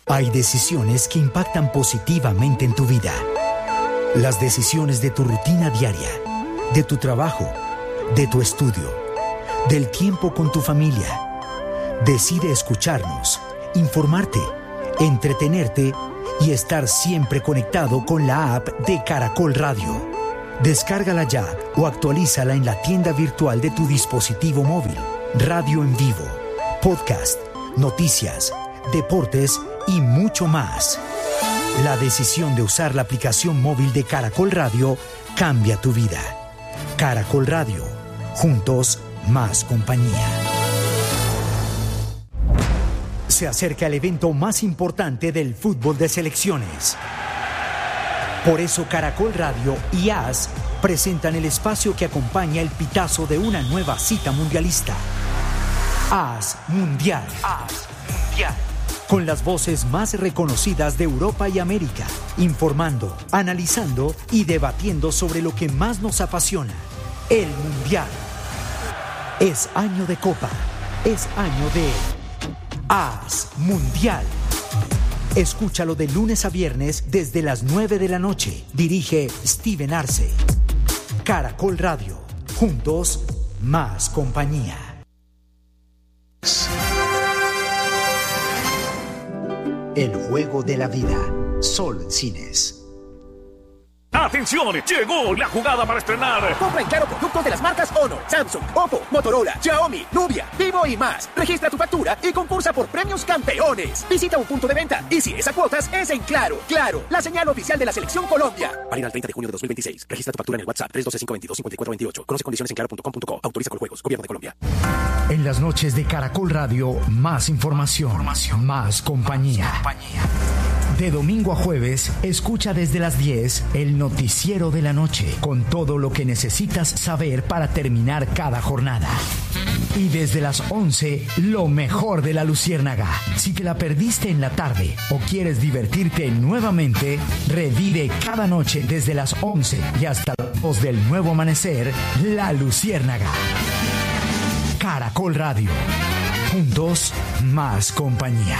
Hay decisiones que impactan positivamente en tu vida. Las decisiones de tu rutina diaria, de tu trabajo, de tu estudio, del tiempo con tu familia. Decide escucharnos, informarte, entretenerte y estar siempre conectado con la app de Caracol Radio. Descárgala ya o actualízala en la tienda virtual de tu dispositivo móvil. Radio en vivo, podcast, noticias, deportes y mucho más. La decisión de usar la aplicación móvil de Caracol Radio cambia tu vida. Caracol Radio, juntos más compañía. Se acerca el evento más importante del fútbol de selecciones. Por eso Caracol Radio y AS presentan el espacio que acompaña el pitazo de una nueva cita mundialista. AS Mundial. AS Mundial. Con las voces más reconocidas de Europa y América, informando, analizando y debatiendo sobre lo que más nos apasiona, el Mundial. Es año de Copa, es año de AS Mundial. Escúchalo de lunes a viernes desde las 9 de la noche. Dirige Steven Arce. Caracol Radio, juntos, más compañía. El juego de la vida, solo en cines. ¡Atención! ¡Llegó la jugada para estrenar! Compra en Claro productos de las marcas Honor, Samsung, Oppo, Motorola, Xiaomi, Nubia, Vivo y más. Registra tu factura y concursa por premios campeones. Visita un punto de venta y si es a cuotas, es en Claro. Claro, la señal oficial de la Selección Colombia. Válida al 30 de junio de 2026. Registra tu factura en el WhatsApp 312-522-5428. Conoce condiciones en claro.com.co. Autoriza con juegos. Gobierno de Colombia. En las noches de Caracol Radio, más información, más compañía. De domingo a jueves, escucha desde las 10 el noticiero de la noche, con todo lo que necesitas saber para terminar cada jornada. Y desde las 11, lo mejor de la Luciérnaga. Si te la perdiste en la tarde o quieres divertirte nuevamente, revive cada noche desde las 11 y hasta las 2 del nuevo amanecer, la Luciérnaga. Caracol Radio. Juntos, más compañía.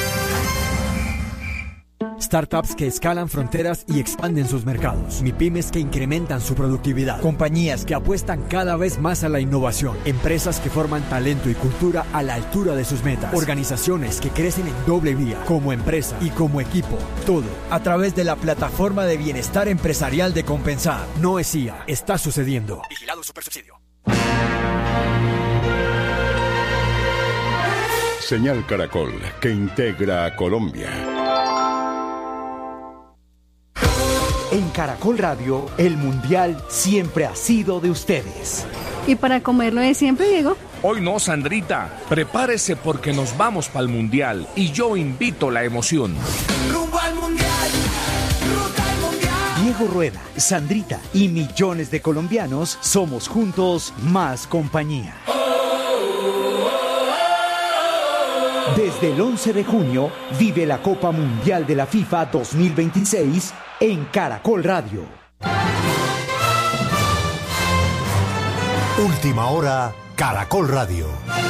Startups que escalan fronteras y expanden sus mercados. MIPYMES que incrementan su productividad. Compañías que apuestan cada vez más a la innovación. Empresas que forman talento y cultura a la altura de sus metas. Organizaciones que crecen en doble vía, como empresa y como equipo. Todo a través de la plataforma de bienestar empresarial de Compensar. No es IA, está sucediendo. Vigilado Supersubsidio. Señal Caracol, que integra a Colombia. En Caracol Radio, el Mundial siempre ha sido de ustedes. ¿Y para comerlo de siempre, Diego? Hoy no, Sandrita. Prepárese porque nos vamos para el Mundial y yo invito la emoción. Rumbo al Mundial, ruta al Mundial. Diego Rueda, Sandrita y millones de colombianos somos juntos más compañía. Desde el 11 de junio, vive la Copa Mundial de la FIFA 2026 en Caracol Radio. Última hora, Caracol Radio.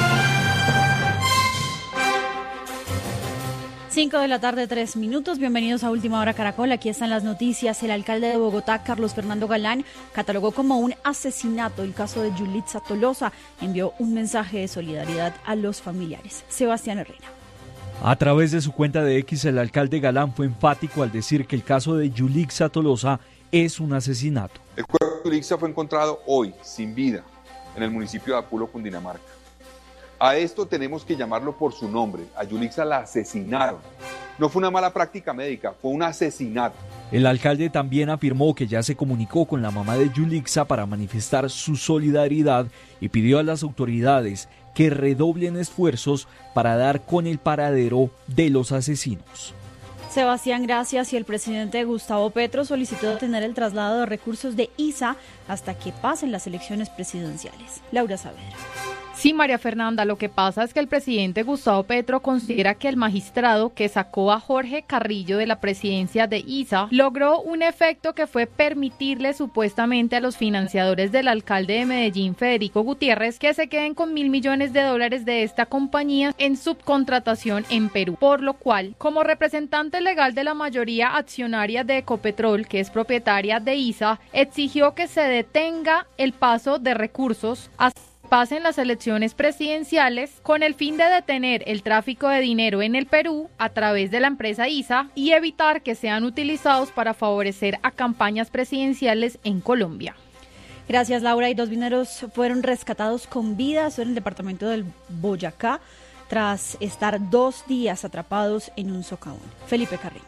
5 de la tarde, 3 minutos. Bienvenidos a Última Hora Caracol. Aquí están las noticias. El alcalde de Bogotá, Carlos Fernando Galán, catalogó como un asesinato el caso de Yulitza Tolosa. Envió un mensaje de solidaridad a los familiares. Sebastián Herrera. A través de su cuenta de X, el alcalde Galán fue enfático al decir que el caso de Yulitza Tolosa es un asesinato. El cuerpo de Yulitza fue encontrado hoy, sin vida, en el municipio de Apulo, Cundinamarca. A esto tenemos que llamarlo por su nombre. A Yulitza la asesinaron. No fue una mala práctica médica, fue un asesinato. El alcalde también afirmó que ya se comunicó con la mamá de Yulitza para manifestar su solidaridad y pidió a las autoridades que redoblen esfuerzos para dar con el paradero de los asesinos. Sebastián, gracias. Y el presidente Gustavo Petro solicitó detener el traslado de recursos de ISA hasta que pasen las elecciones presidenciales. Laura Saavedra. Sí, María Fernanda, lo que pasa es que el presidente Gustavo Petro considera que el magistrado que sacó a Jorge Carrillo de la presidencia de ISA logró un efecto que fue permitirle supuestamente a los financiadores del alcalde de Medellín, Federico Gutiérrez, que se queden con $1.000 millones de esta compañía en subcontratación en Perú, por lo cual, como representante legal de la mayoría accionaria de Ecopetrol, que es propietaria de ISA, exigió que se detenga el paso de recursos hasta pasen las elecciones presidenciales con el fin de detener el tráfico de dinero en el Perú a través de la empresa ISA y evitar que sean utilizados para favorecer a campañas presidenciales en Colombia. Gracias, Laura. Y 2 mineros fueron rescatados con vida en el departamento del Boyacá tras estar 2 días atrapados en un socavón. Felipe Carreño.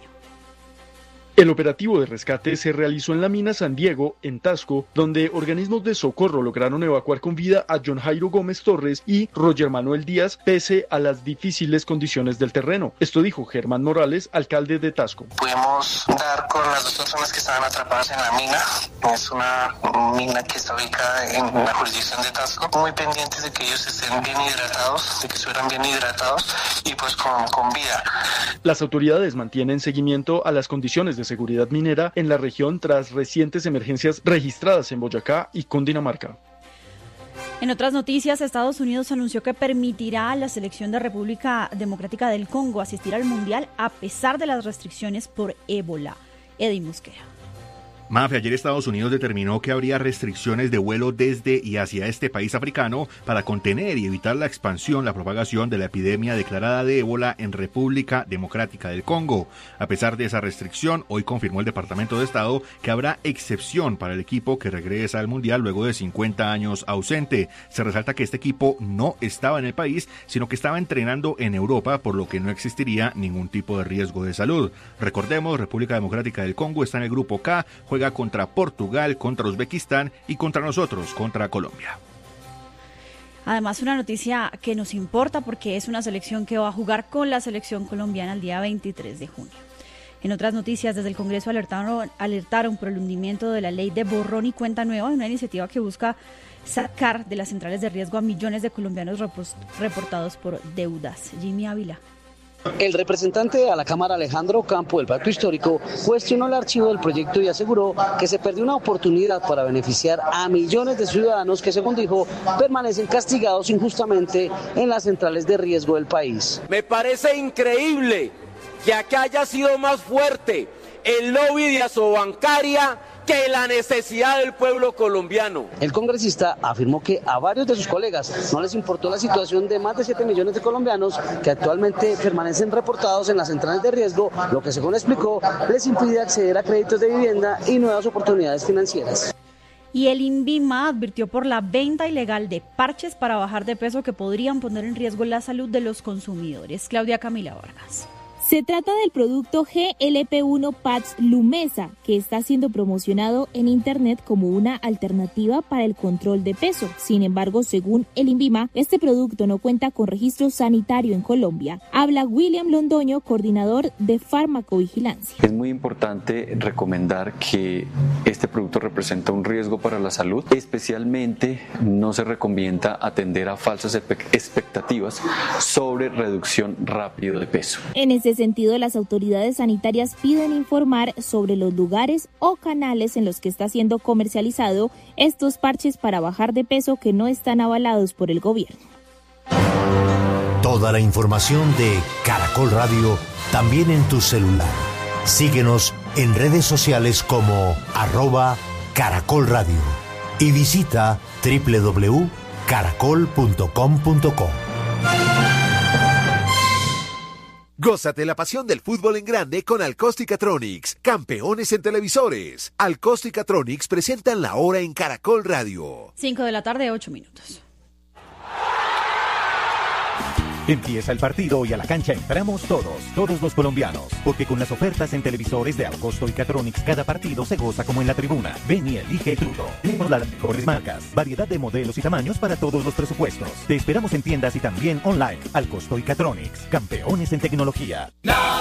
El operativo de rescate se realizó en la mina San Diego, en Tasco, donde organismos de socorro lograron evacuar con vida a John Jairo Gómez Torres y Roger Manuel Díaz, pese a las difíciles condiciones del terreno. Esto dijo Germán Morales, alcalde de Tasco. Pudimos dar con las 2 personas que estaban atrapadas en la mina. Es una mina que está ubicada en la jurisdicción de Tasco. Muy pendientes de que ellos estén bien hidratados, de que estuvieran bien hidratados y pues con vida. Las autoridades mantienen seguimiento a las condiciones de seguridad minera en la región tras recientes emergencias registradas en Boyacá y Cundinamarca. En otras noticias, Estados Unidos anunció que permitirá a la selección de República Democrática del Congo asistir al Mundial a pesar de las restricciones por ébola. Eddie Mosquera. Mafe, ayer Estados Unidos determinó que habría restricciones de vuelo desde y hacia este país africano para contener y evitar la expansión, la propagación de la epidemia declarada de ébola en República Democrática del Congo. A pesar de esa restricción, hoy confirmó el Departamento de Estado que habrá excepción para el equipo que regresa al Mundial luego de 50 años ausente. Se resalta que este equipo no estaba en el país, sino que estaba entrenando en Europa, por lo que no existiría ningún tipo de riesgo de salud. Recordemos, República Democrática del Congo está en el grupo K, juega contra Portugal, contra Uzbekistán y contra nosotros, contra Colombia. Además, una noticia que nos importa porque es una selección que va a jugar con la selección colombiana el día 23 de junio. En otras noticias, desde el Congreso alertaron por el hundimiento de la ley de borrón y cuenta nueva, una iniciativa que busca sacar de las centrales de riesgo a millones de colombianos reportados por deudas. Jimmy Ávila. El representante a la Cámara, Alejandro Campo, del Pacto Histórico, cuestionó el archivo del proyecto y aseguró que se perdió una oportunidad para beneficiar a millones de ciudadanos que, según dijo, permanecen castigados injustamente en las centrales de riesgo del país. Me parece increíble que acá haya sido más fuerte el lobby de Asobancaria que la necesidad del pueblo colombiano. El congresista afirmó que a varios de sus colegas no les importó la situación de más de 7 millones de colombianos que actualmente permanecen reportados en las centrales de riesgo, lo que, según explicó, les impide acceder a créditos de vivienda y nuevas oportunidades financieras. Y el INVIMA advirtió por la venta ilegal de parches para bajar de peso que podrían poner en riesgo la salud de los consumidores. Claudia Camila Vargas. Se trata del producto GLP-1 Patch Lumesa, que está siendo promocionado en Internet como una alternativa para el control de peso. Sin embargo, según el INVIMA, este producto no cuenta con registro sanitario en Colombia. Habla William Londoño, coordinador de farmacovigilancia. Es muy importante recomendar que este producto representa un riesgo para la salud. Especialmente no se recomienda atender a falsas expectativas sobre reducción rápida de peso. En ese sentido, las autoridades sanitarias piden informar sobre los lugares o canales en los que está siendo comercializado estos parches para bajar de peso que no están avalados por el gobierno. Toda la información de Caracol Radio también en tu celular. Síguenos en redes sociales como @Caracol Radio y visita www.caracol.com.co. Gózate la pasión del fútbol en grande con Alcosticatronics, campeones en televisores. Alcosticatronics presentan la hora en Caracol Radio. 5 de la tarde, 8 minutos. Empieza el partido y a la cancha entramos todos los colombianos, porque con las ofertas en televisores de Alcosto y Catronics cada partido se goza como en la tribuna. Ven y elige tuyo. Tenemos las mejores marcas, variedad de modelos y tamaños para todos los presupuestos. Te esperamos en tiendas y también online. Alcosto y Catronics, campeones en tecnología.